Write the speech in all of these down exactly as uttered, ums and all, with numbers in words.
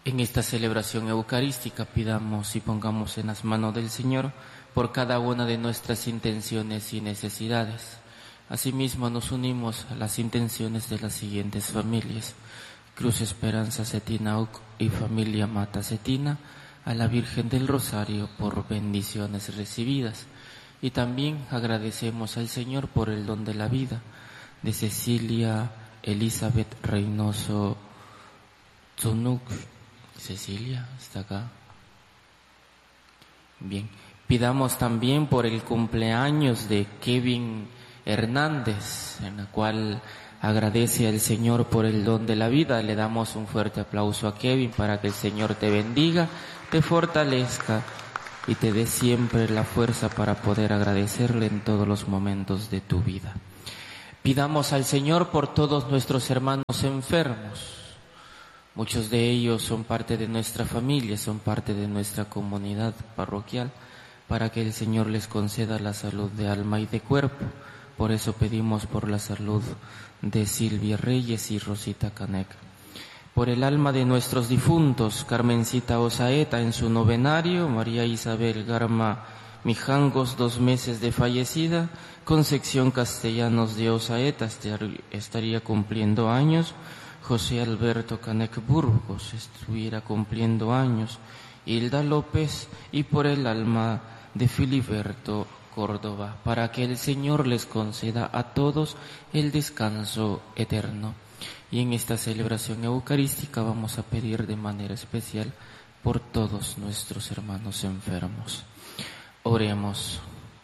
En esta celebración eucarística pidamos y pongamos en las manos del Señor por cada una de nuestras intenciones y necesidades. Asimismo nos unimos a las intenciones de las siguientes familias: Cruz Esperanza Cetina U C y familia Mata Cetina, a la Virgen del Rosario por bendiciones recibidas. Y también agradecemos al Señor por el don de la vida, de Cecilia Elizabeth Reynoso Zunuk. Cecilia, ¿está acá? Bien. Pidamos también por el cumpleaños de Kevin Hernández, en la cual agradece al Señor por el don de la vida. Le damos un fuerte aplauso a Kevin para que el Señor te bendiga, te fortalezca y te dé siempre la fuerza para poder agradecerle en todos los momentos de tu vida. Pidamos al Señor por todos nuestros hermanos enfermos. Muchos de ellos son parte de nuestra familia, son parte de nuestra comunidad parroquial, para que el Señor les conceda la salud de alma y de cuerpo. Por eso pedimos por la salud de Silvia Reyes y Rosita Canek. Por el alma de nuestros difuntos, Carmencita Osaeta en su novenario, María Isabel Garma Mijangos, dos meses de fallecida, Concepción Castellanos de Osaeta estaría cumpliendo años, José Alberto Canek Burgos estuviera cumpliendo años, Hilda López, y por el alma de Filiberto Córdoba, para que el Señor les conceda a todos el descanso eterno. Y en esta celebración eucarística vamos a pedir de manera especial por todos nuestros hermanos enfermos. Oremos.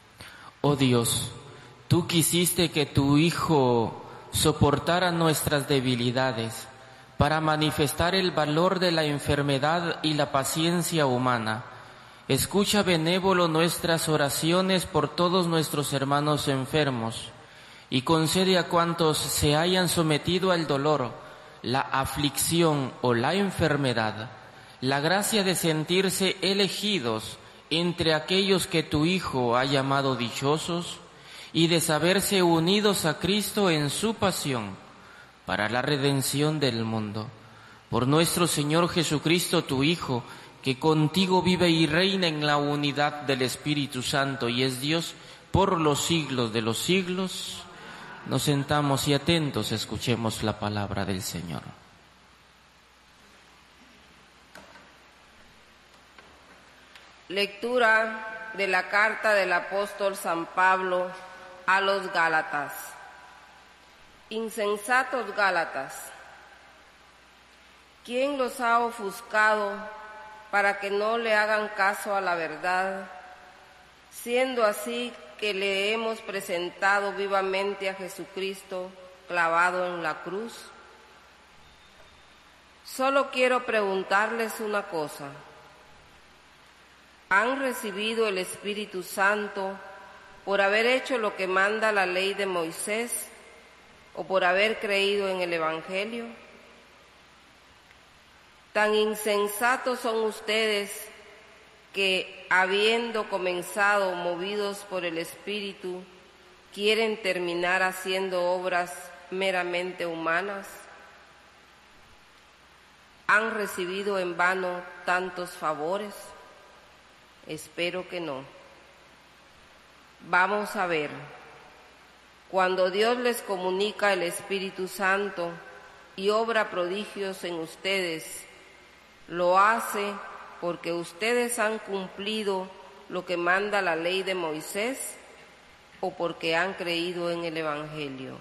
Oh Dios, tú quisiste que tu Hijo soportara nuestras debilidades para manifestar el valor de la enfermedad y la paciencia humana. Escucha benévolo nuestras oraciones por todos nuestros hermanos enfermos y concede a cuantos se hayan sometido al dolor, la aflicción o la enfermedad, la gracia de sentirse elegidos entre aquellos que tu Hijo ha llamado dichosos y de saberse unidos a Cristo en su pasión para la redención del mundo. Por nuestro Señor Jesucristo, tu Hijo, que contigo vive y reina en la unidad del Espíritu Santo y es Dios por los siglos de los siglos. Nos sentamos y atentos escuchemos la palabra del Señor. Lectura de la carta del apóstol San Pablo a los Gálatas. Insensatos Gálatas, ¿quién los ha ofuscado para que no le hagan caso a la verdad? Siendo así que le hemos presentado vivamente a Jesucristo clavado en la cruz. Solo quiero preguntarles una cosa. ¿Han recibido el Espíritu Santo por haber hecho lo que manda la ley de Moisés o por haber creído en el Evangelio? Tan insensatos son ustedes que, habiendo comenzado movidos por el Espíritu, quieren terminar haciendo obras meramente humanas. ¿Han recibido en vano tantos favores? Espero que no. Vamos a ver. Cuando Dios les comunica el Espíritu Santo y obra prodigios en ustedes, lo hace porque ustedes han cumplido lo que manda la ley de Moisés o porque han creído en el Evangelio.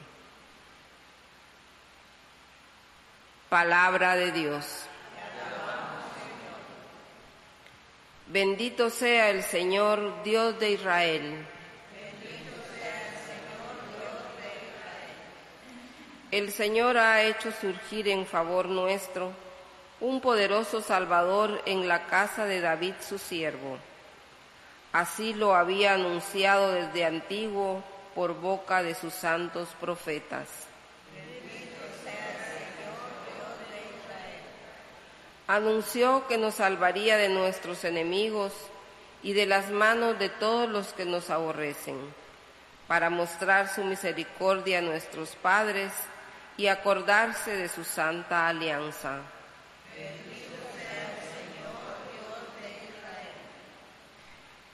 Palabra de Dios. Bendito sea el Señor, Dios de Israel. El Señor ha hecho surgir en favor nuestro un poderoso Salvador en la casa de David su siervo. Así lo había anunciado desde antiguo por boca de sus santos profetas. Anunció que nos salvaría de nuestros enemigos y de las manos de todos los que nos aborrecen, para mostrar su misericordia a nuestros padres y acordarse de su santa alianza. Bendito sea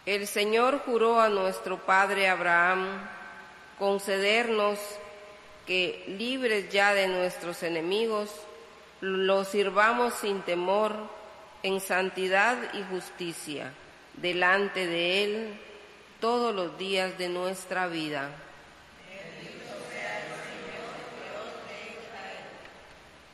El Señor juró a nuestro padre Abraham concedernos que, libres ya de nuestros enemigos, lo sirvamos sin temor, en santidad y justicia, delante de Él todos los días de nuestra vida.